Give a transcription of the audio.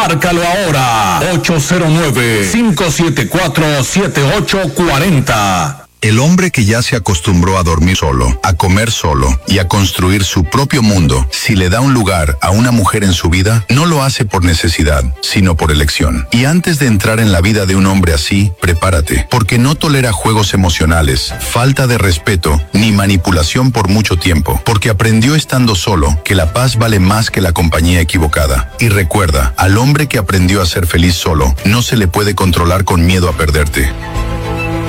Márcalo ahora. 809-574-7840. El hombre que ya se acostumbró a dormir solo, a comer solo y a construir su propio mundo, si le da un lugar a una mujer en su vida, no lo hace por necesidad, sino por elección. Y antes de entrar en la vida de un hombre así, prepárate, porque no tolera juegos emocionales, falta de respeto, ni manipulación por mucho tiempo, porque aprendió estando solo que la paz vale más que la compañía equivocada. Y recuerda, al hombre que aprendió a ser feliz solo, no se le puede controlar con miedo a perderte.